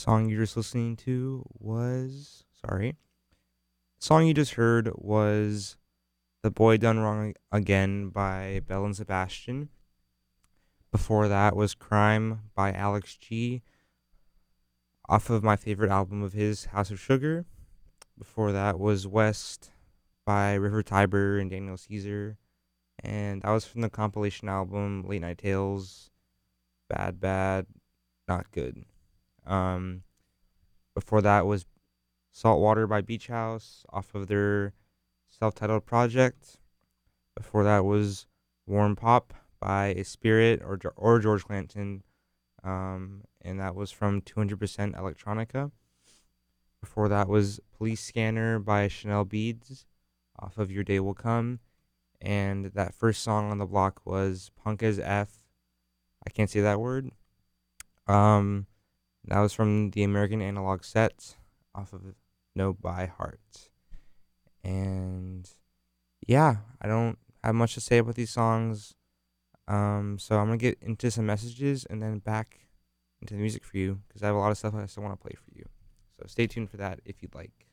Song you just listening to was sorry. Song you just heard was "The Boy Done Wrong Again" by Belle and Sebastian. Before that was "Crime" by Alex G, off of my favorite album of his, House of Sugar. Before that was "West" by River Tiber and Daniel Caesar, and that was from the compilation album Late Night Tales. Bad, bad, not good. Um, Before that was "Saltwater" by Beach House, off of their self-titled project. Before that was "Warm Pop" by A Spirit or George Clanton, and that was from 200% Electronica. Before that was "Police Scanner" by Chanel Beads, off of Your Day Will Come. And that first song on the block was "Punk as F." I can't say that word. That was from the American Analog Set, off of No by Heart. And yeah, I don't have much to say about these songs. So I'm going to get into some messages and then back into the music for you, because I have a lot of stuff I still want to play for you. So stay tuned for that if you'd like.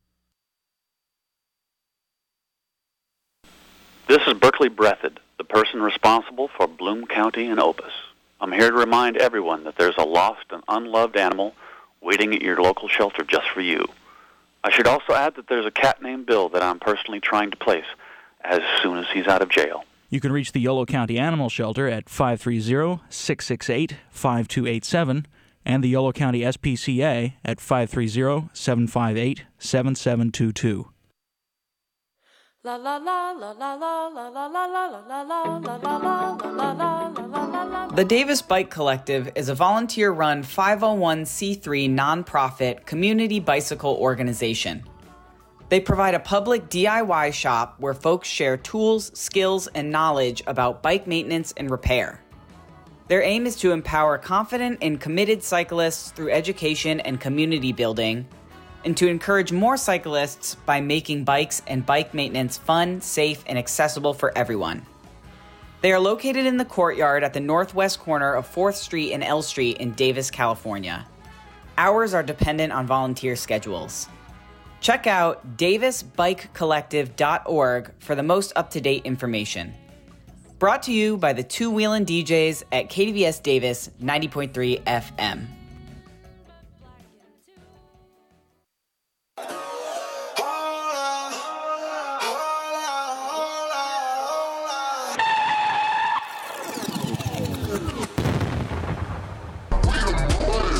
This is Berkeley Breathed, the person responsible for Bloom County and Opus. I'm here to remind everyone that there's a lost and unloved animal waiting at your local shelter just for you. I should also add that there's a cat named Bill that I'm personally trying to place as soon as he's out of jail. You can reach the Yolo County Animal Shelter at 530-668-5287 and the Yolo County SPCA at 530-758-7722. La la la la la la la la la la la la la la. The Davis Bike Collective is a volunteer-run 501c3 nonprofit community bicycle organization. They provide a public DIY shop where folks share tools, skills, and knowledge about bike maintenance and repair. Their aim is to empower confident and committed cyclists through education and community building, and to encourage more cyclists by making bikes and bike maintenance fun, safe, and accessible for everyone. They are located in the courtyard at the northwest corner of 4th Street and L Street in Davis, California. Hours are dependent on volunteer schedules. Check out davisbikecollective.org for the most up-to-date information. Brought to you by the Two Wheelin' DJs at KDVS Davis 90.3 FM.